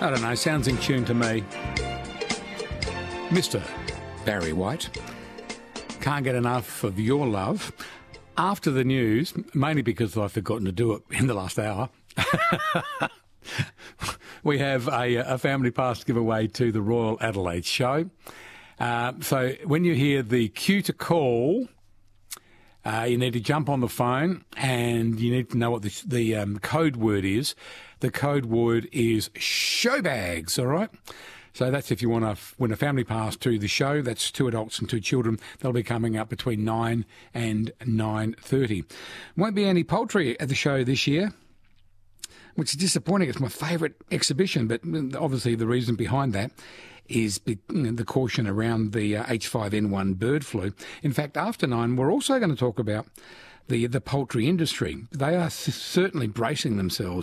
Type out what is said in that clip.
I don't know, sounds in tune to me. Mr. Barry White. Can't get enough of your love. After the news, mainly because I've forgotten to do it in the last hour, we have a family pass giveaway to the Royal Adelaide Show. So when you hear the cue to call, you need to jump on the phone and you need to know what the code word is. The code word is showbags, all right? So that's if you want to win a family pass to the show. That's 2 adults and 2 children. They'll be coming up between 9 and 9:30. Won't be any poultry at the show this year, which is disappointing. It's my favourite exhibition, but obviously the reason behind that is the caution around the H5N1 bird flu. In fact, after 9, we're also going to talk about the poultry industry. They are certainly bracing themselves